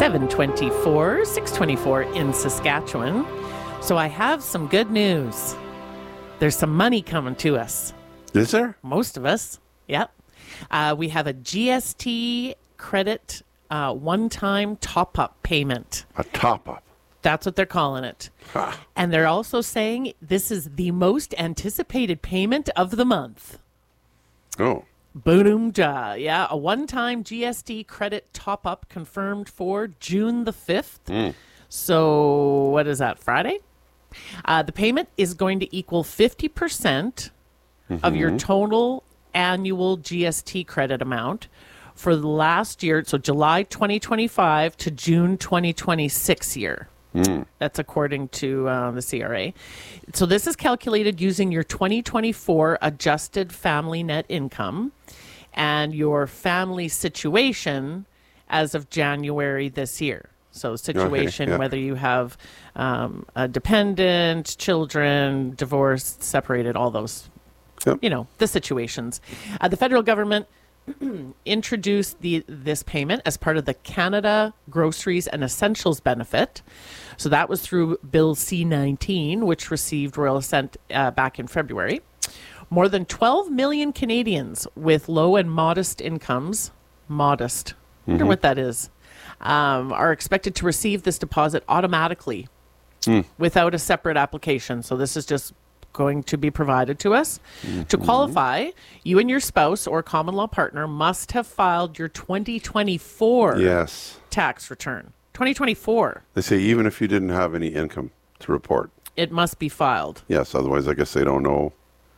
7:24, 6:24 in Saskatchewan. So I have some good news. There's some money coming to us. Is there? Most of us. Yep. We have a GST credit one-time top-up payment. A top-up. That's what they're calling it. Ha. And they're also saying this is the most anticipated payment of the month. Oh. Boom, ja. Yeah, a one-time GST credit top-up confirmed for June the 5th. So what is that, Friday? The payment is going to equal 50% of your total annual GST credit amount for the last year, so July 2025 to June 2026 year. That's according to the CRA. So this is calculated using your 2024 adjusted family net income and your family situation as of January this year. So situation, Okay, yeah. whether you have a dependent, children, divorced, separated, all those, Yep. the situations. The federal government introduced this payment as part of the Canada Groceries and Essentials benefit. So that was through Bill C-19, which received royal assent back in February. More than 12 million Canadians with low and modest incomes, modest, I wonder what that is, are expected to receive this deposit automatically without a separate application. So this is just going to be provided to us. To qualify, you and your spouse or common law partner must have filed your 2024 Yes. tax return. 2024. They say even if you didn't have any income to report. It must be filed. Yes, otherwise I guess they don't know.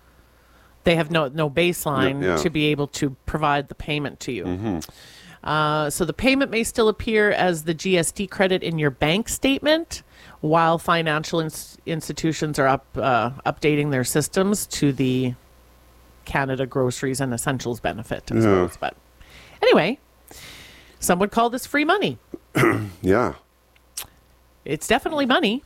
They have no baseline Yeah. to be able to provide the payment to you. So the payment may still appear as the GST credit in your bank statement while financial institutions are updating their systems to the Canada Groceries and Essentials benefit, I suppose. But anyway, some would call this free money. Yeah. It's definitely money.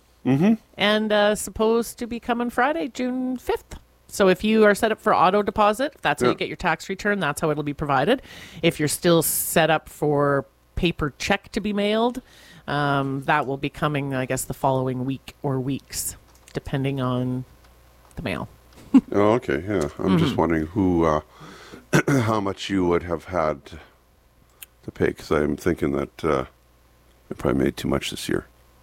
And supposed to be coming Friday, June 5th. So if you are set up for auto deposit, if that's how you get your tax return, that's how it'll be provided. If you're still set up for paper check to be mailed, that will be coming, I guess, the following week or weeks, depending on the mail. Oh, okay, yeah. I'm just wondering who, how much you would have had to pay, because I'm thinking that I probably made too much this year.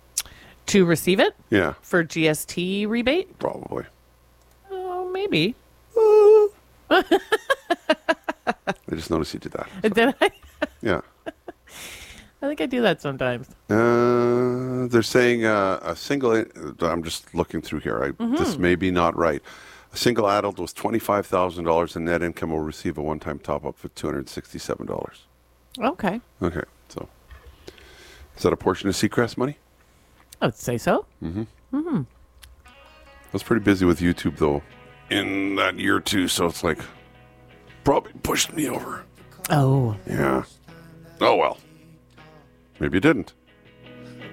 To receive it Yeah, for GST rebate? probably. Oh, maybe. I just noticed you did that. Did I? Yeah. I think I do that sometimes. They're saying a single, I'm just looking through here. This may be not right. A single adult with $25,000 in net income will receive a one-time top-up for $267. Okay. Okay, so is that a portion of Seacrest money? I would say so. I was pretty busy with YouTube, though, in that year, too, so it's like probably pushed me over. Oh. Yeah. Oh, well. Maybe you didn't.